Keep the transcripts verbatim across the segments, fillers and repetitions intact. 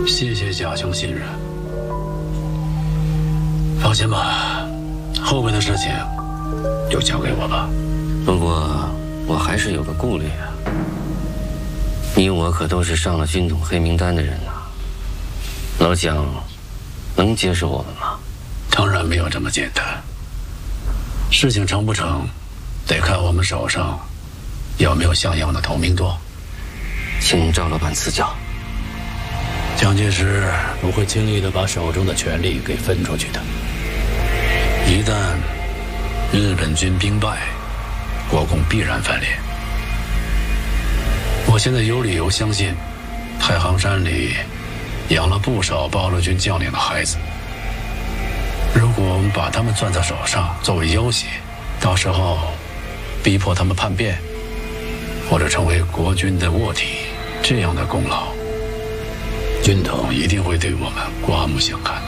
谢谢贾兄信任。放心吧，后面的事情就交给我吧。 不过我还是有个顾虑啊。你我可都是上了军统黑名单的人呐，老蒋能接受我们吗？ 当然没有这么简单。事情成不成，得看我们手上有没有像样的投名状。 请赵老板赐教。 蒋介石不会轻易的把手中的权力给分出去的。 一旦日本军兵败，国共必然翻脸。我现在有理由相信，太行山里养了不少八路军将领的孩子。如果我们把他们攥在手上作为要挟，到时候逼迫他们叛变，或者成为国军的卧底，这样的功劳，军统一定会对我们刮目相看的。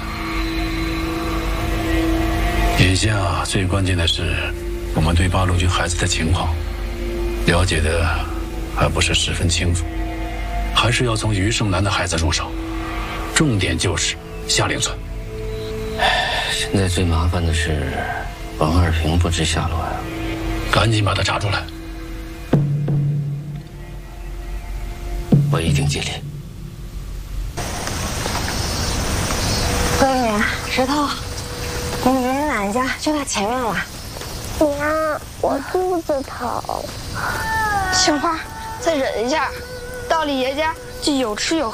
眼下最关键的是，我们对八路军孩子的情况了解的还不是十分清楚，还是要从余胜男的孩子入手，重点就是夏令村。 现在最麻烦的是王二平不知下落呀， 赶紧把他查出来。 我一定尽力。 闺女，石头，你们爷爷奶奶家就在前面了。 娘，我肚子疼。 杏花，再忍一下，到了爷家就有吃有喝。